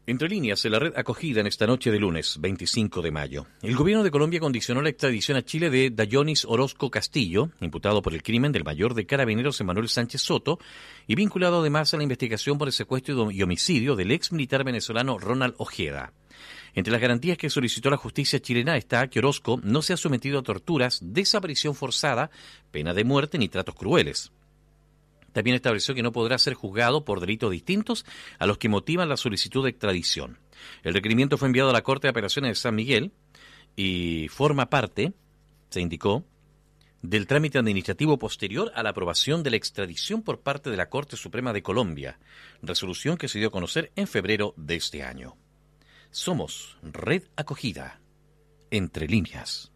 Entre líneas, en la red acogida en esta noche de lunes, 25 de mayo. El gobierno de Colombia condicionó la extradición a Chile de Dayonis Orozco Castillo, imputado por el crimen del mayor de Carabineros Emanuel Sánchez Soto, y vinculado además a la investigación por el secuestro y homicidio del ex militar venezolano Ronald Ojeda. Entre las garantías que solicitó la justicia chilena está que Orozco no se ha sometido a torturas, desaparición forzada, pena de muerte ni tratos crueles. También estableció que no podrá ser juzgado por delitos distintos a los que motivan la solicitud de extradición. El requerimiento fue enviado a la Corte de Apelaciones de San Miguel y forma parte, se indicó, del trámite administrativo posterior a la aprobación de la extradición por parte de la Corte Suprema de Colombia, resolución que se dio a conocer en febrero de este año. Somos Red Acogida, Entre Líneas.